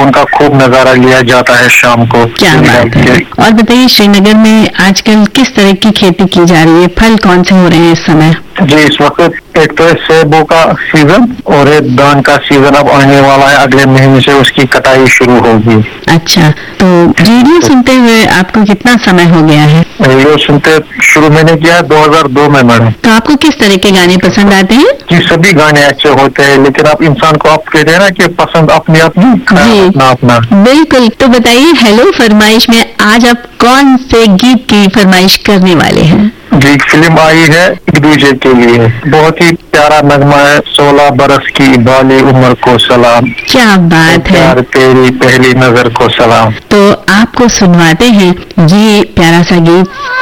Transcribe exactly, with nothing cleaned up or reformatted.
उनका खूब नजारा लिया जाता है शाम को। क्या बात है। और बताइए, श्रीनगर में आजकल किस तरह की खेती की जा रही है? फल कौन से हो रहे हैं इस समय? जी, इस वक्त एक तो है सेबों का सीजन और एक धान का सीजन अब आने वाला है। अगले महीने से उसकी कटाई शुरू होगी। अच्छा, तो रेडियो सुनते हुए आपको कितना समय हो गया है? रेडियो सुनते शुरू मैंने किया दो हज़ार दो में मैडम। तो आपको किस तरह के गाने पसंद आते हैं? जी, सभी गाने अच्छे होते हैं, लेकिन आप इंसान को आप कहते हैं ना कि पसंद अपनी अपनी, अपना अपना। बिल्कुल। तो बताइए, हेलो फरमाइश में आज आप कौन से गीत की फरमाइश करने वाले हैं? जी, फिल्म आई है एक दूजे के लिए, बहुत ही प्यारा नगमा है। सोलह बरस की बाली उम्र को सलाम। क्या बात है। प्यार तेरी पहली नजर को सलाम। तो आपको सुनवाते हैं ये प्यारा सा गीत।